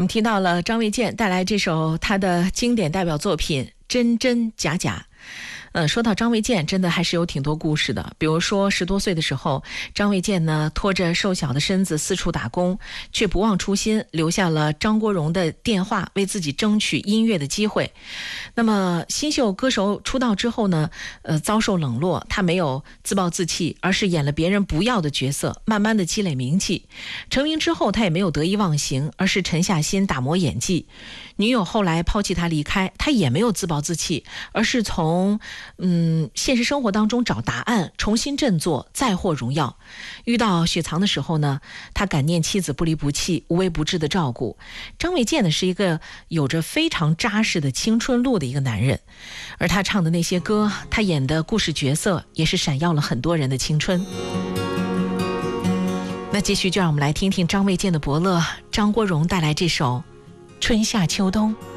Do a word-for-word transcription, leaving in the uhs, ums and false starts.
们听到了张卫健带来这首他的经典代表作品《真真假假》。呃，说到张卫健，真的还是有挺多故事的。比如说，十多岁的时候，张卫健呢拖着瘦小的身子四处打工，却不忘初心，留下了张国荣的电话，为自己争取音乐的机会。那么，新秀歌手出道之后呢，呃，遭受冷落，他没有自暴自弃，而是演了别人不要的角色，慢慢的积累名气。成名之后，他也没有得意忘形，而是沉下心打磨演技。女友后来抛弃他离开，他也没有自暴自弃，而是从嗯现实生活当中找答案，重新振作，再获荣耀。遇到雪藏的时候呢，他感念妻子不离不弃，无微不至的照顾。张卫健呢是一个有着非常扎实的青春路的一个男人，而他唱的那些歌，他演的故事角色，也是闪耀了很多人的青春。那继续就让我们来听听张卫健的伯乐张国荣带来这首春夏秋冬。